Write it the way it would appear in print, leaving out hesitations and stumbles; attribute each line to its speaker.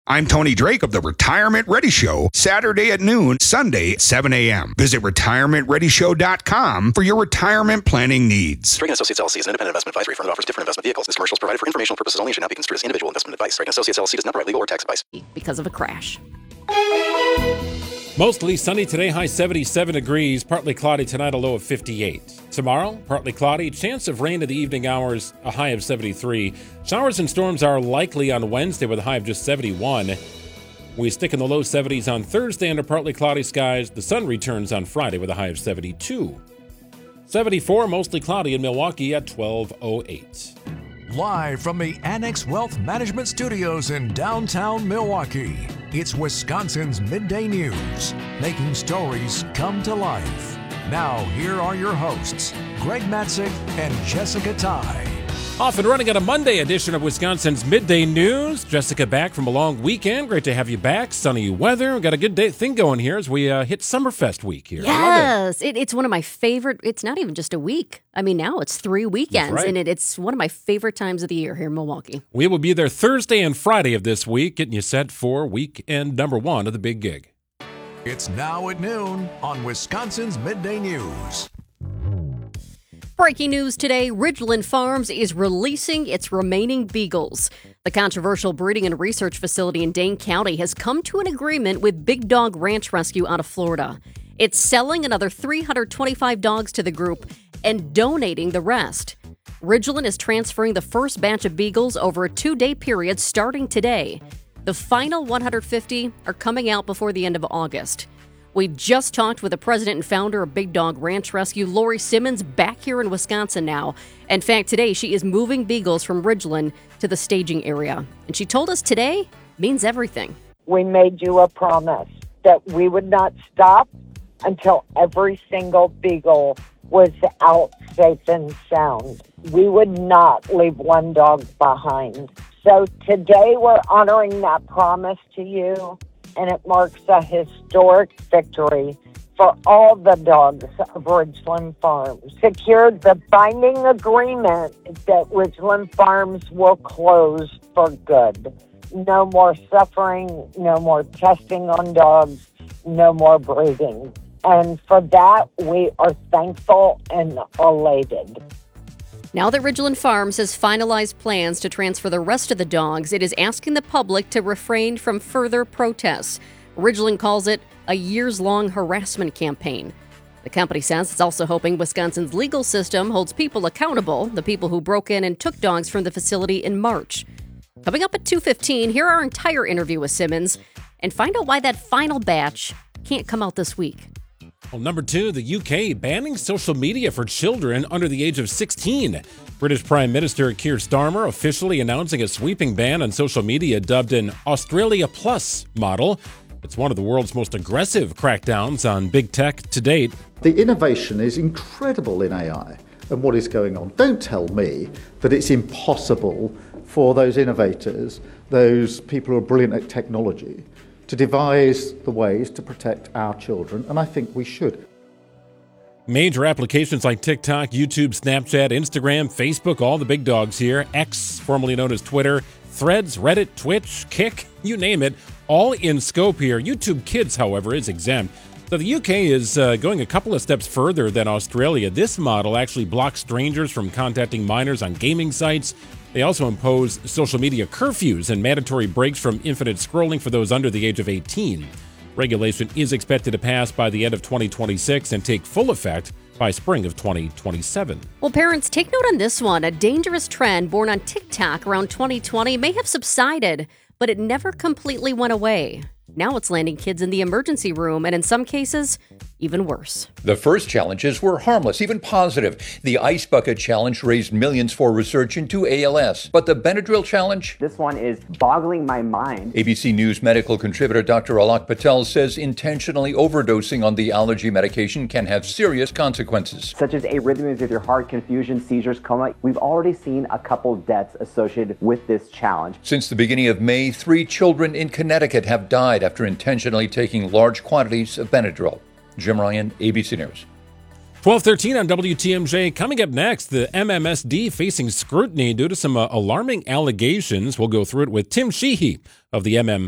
Speaker 1: I'm Tony Drake of the Retirement Ready Show, Saturday at noon, Sunday at 7 a.m. Visit retirementreadyshow.com for your retirement planning needs.
Speaker 2: Drake & Associates LLC is an independent investment advisory firm that offers different investment vehicles. This commercial is provided for informational purposes only and should not be construed as individual investment advice. Drake & Associates LLC does not provide legal or tax advice.
Speaker 3: Because of a crash.
Speaker 4: Mostly sunny today, high 77 degrees, partly cloudy tonight, a low of 58. Tomorrow, partly cloudy, chance of rain in the evening hours, a high of 73. Showers and storms are likely on Wednesday with a high of just 71. We stick in the low 70s on Thursday under partly cloudy skies. The sun returns on Friday with a high of 72. 74, mostly cloudy in Milwaukee at 12:08.
Speaker 5: Live from the Annex Wealth Management Studios in downtown Milwaukee, it's Wisconsin's Midday News, making stories come to life. Now, here are your hosts, Greg Matzek and Jessica Ty.
Speaker 4: Off and running on a Monday edition of Wisconsin's Midday News. Jessica back from a long weekend. Great to have you back. Sunny weather. We've got a good thing going here as we hit Summerfest week here.
Speaker 3: Yes, it's one of my favorite. It's not even just a week. I mean, now it's 3 weekends,
Speaker 4: right.
Speaker 3: and it's one of my favorite times of the year here in Milwaukee.
Speaker 4: We will be there Thursday and Friday of this week, getting you set for weekend number 1 of the big gig.
Speaker 5: It's now at noon on Wisconsin's Midday News.
Speaker 3: Breaking news today, Ridgeland Farms is releasing its remaining beagles. The controversial breeding and research facility in Dane County has come to an agreement with Big Dog Ranch Rescue out of Florida. It's selling another 325 dogs to the group and donating the rest. Ridgeland is transferring the first batch of beagles over a 2-day period starting today. The final 150 are coming out before the end of August. We just talked with the president and founder of Big Dog Ranch Rescue, Lori Simmons, back here in Wisconsin now. In fact, today she is moving beagles from Ridgeland to the staging area. And she told us today means everything.
Speaker 6: We made you a promise that we would not stop until every single beagle was out safe and sound. We would not leave one dog behind. So today we're honoring that promise to you. And it marks a historic victory for all the dogs of Ridgeland Farms. Secured the binding agreement that Ridgeland Farms will close for good. No more suffering, no more testing on dogs, no more breeding. And for that, we are thankful and elated.
Speaker 3: Now that Ridgeland Farms has finalized plans to transfer the rest of the dogs, it is asking the public to refrain from further protests. Ridgeland calls it a years-long harassment campaign. The company says it's also hoping Wisconsin's legal system holds people accountable, the people who broke in and took dogs from the facility in March. Coming up at 2:15, hear our entire interview with Simmons and find out why that final batch can't come out this week.
Speaker 4: Well, number 2, the UK banning social media for children under the age of 16. British Prime Minister Keir Starmer officially announcing a sweeping ban on social media dubbed an Australia Plus model. It's one of the world's most aggressive crackdowns on big tech to date.
Speaker 7: The innovation is incredible in AI and what is going on. Don't tell me that it's impossible for those innovators, those people who are brilliant at technology, to devise the ways to protect our children, and I think we should.
Speaker 4: Major applications like TikTok, YouTube, Snapchat, Instagram, Facebook, all the big dogs here, X, formerly known as Twitter, Threads, Reddit, Twitch, Kick, you name it, all in scope here. YouTube Kids, however, is exempt. So the UK is going a couple of steps further than Australia. This model actually blocks strangers from contacting minors on gaming sites. They also impose social media curfews and mandatory breaks from infinite scrolling for those under the age of 18. Regulation is expected to pass by the end of 2026 and take full effect by spring of 2027.
Speaker 3: Well, parents, take note on this one. A dangerous trend born on TikTok around 2020 may have subsided, but it never completely went away. Now it's landing kids in the emergency room, and in some cases, even worse.
Speaker 8: The first challenges were harmless, even positive. The Ice Bucket Challenge raised millions for research into ALS. But the Benadryl Challenge?
Speaker 9: This one is boggling my mind.
Speaker 8: ABC News medical contributor Dr. Alok Patel says intentionally overdosing on the allergy medication can have serious consequences.
Speaker 9: Such as arrhythmias with your heart, confusion, seizures, coma. We've already seen a couple deaths associated with this challenge.
Speaker 8: Since the beginning of May, 3 children in Connecticut have died after intentionally taking large quantities of Benadryl. Jim Ryan, ABC News.
Speaker 4: 12:13 on WTMJ. Coming up next, the MMSD facing scrutiny due to some alarming allegations. We'll go through it with Tim Sheehy of the